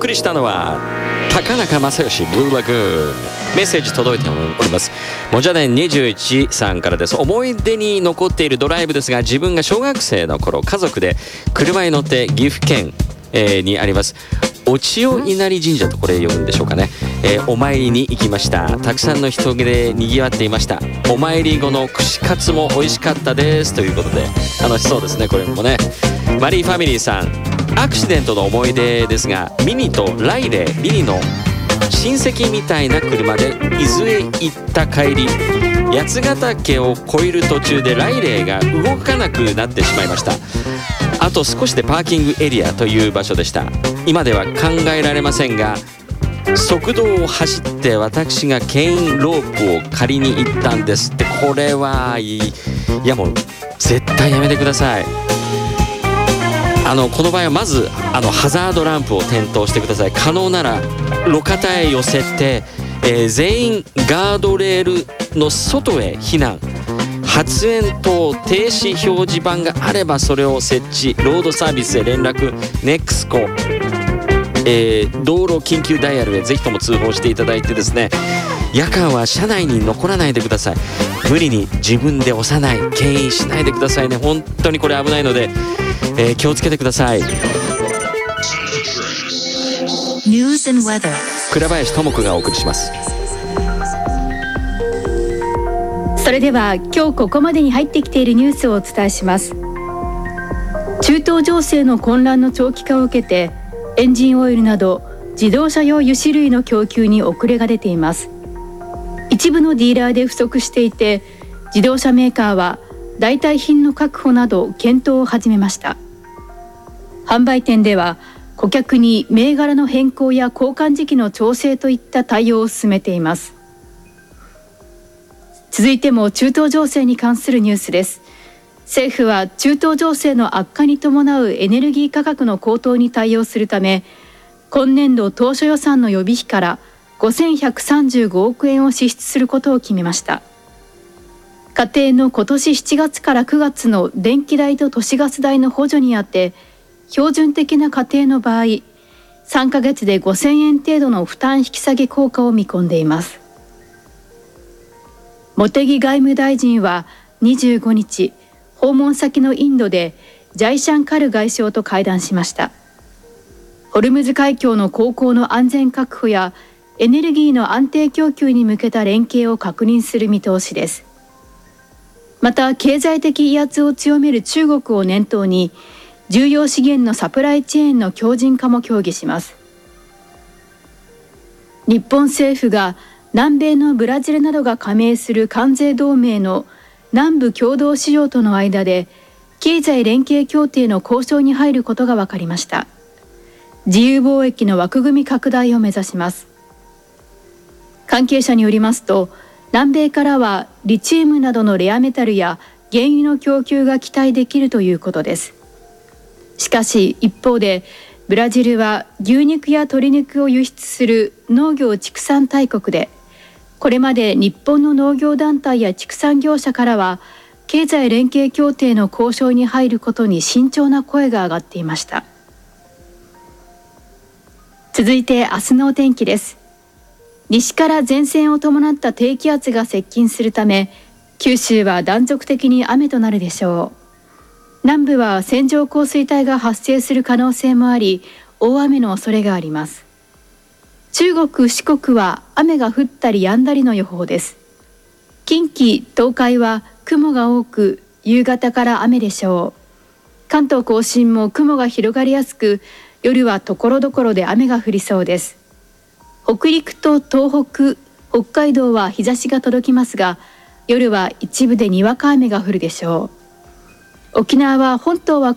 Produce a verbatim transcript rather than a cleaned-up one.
送りしたのは高中正義ブルーラグーン。メッセージ届いております。もじゃねんにじゅういちさんからです。思い出に残っているドライブですが、自分が小学生の頃家族で車に乗って岐阜県、えー、にありますお千代稲荷神社とこれ読むんでしょうかね、えー、お参りに行きました。たくさんの人でにぎわっていました。お参り後の串カツも美味しかったですということで、楽しそうですね。これもね。マリーファミリーさん、アクシデントの思い出ですが、ミニとライレミニの親戚みたいな車で伊豆へ行った帰り、八ヶ岳を越える途中でライレーが動かなくなってしまいました。あと少しでパーキングエリアという場所でした。今では考えられませんが、側道を走って私が牽引ロープを借りに行ったんですって。これはいい、いやもう絶対やめてください。あのこの場合はまずあのハザードランプを点灯してください。可能なら路肩へ寄せて、えー、全員ガードレールの外へ避難。発煙筒停止表示板があればそれを設置。ロードサービスへ連絡。ネクスコ、えー、道路緊急ダイヤルへぜひとも通報していただいてですね、夜間は車内に残らないでください。無理に自分で押さない、牽引しないでくださいね。本当にこれ危ないので、えー、気をつけてください。 News and weather。 倉林智子がお送りします。 それでは今日ここまでに入ってきているニュースをお伝えします。中東情勢の混乱の長期化を受けて、エンジンオイルなど自動車用油脂類の供給に遅れが出ています。一部のディーラーで不足していて、自動車メーカーは代替品の確保など検討を始めました。販売店では顧客に銘柄の変更や交換時期の調整といった対応を進めています。続いても中東情勢に関するニュースです。政府は中東情勢の悪化に伴うエネルギー価格の高騰に対応するため、今年度当初予算の予備費からごせんひゃくさんじゅうごおくえんを支出することを決めました。家庭の今年しちがつからくがつの電気代と都市ガス代の補助にあって標準的な家庭の場合、さんかげつでごせんえん程度の負担引き下げ効果を見込んでいます。茂木外務大臣はにじゅうごにち、訪問先のインドでジャイシャンカル外相と会談しました。ホルムズ海峡の航行の安全確保やエネルギーの安定供給に向けた連携を確認する見通しです。また経済的威圧を強める中国を念頭に、重要資源のサプライチェーンの強靭化も協議します。日本政府が南米のブラジルなどが加盟する関税同盟の南部共同市場との間で経済連携協定の交渉に入ることが分かりました。自由貿易の枠組み拡大を目指します。関係者によりますと、南米からはリチウムなどのレアメタルや原油の供給が期待できるということです。しかし一方で、ブラジルは牛肉や鶏肉を輸出する農業畜産大国で、これまで日本の農業団体や畜産業者からは経済連携協定の交渉に入ることに慎重な声が上がっていました。続いて明日のお天気です。西から前線を伴った低気圧が接近するため、九州は断続的に雨となるでしょう。南部は線状降水帯が発生する可能性もあり、大雨の恐れがあります。中国・四国は雨が降ったり止んだりの予報です。近畿・東海は雲が多く、夕方から雨でしょう。関東甲信も雲が広がりやすく、夜はところどころで雨が降りそうです。北陸と東北、北海道は日差しが届きますが、夜は一部でにわか雨が降るでしょう。沖縄は本島は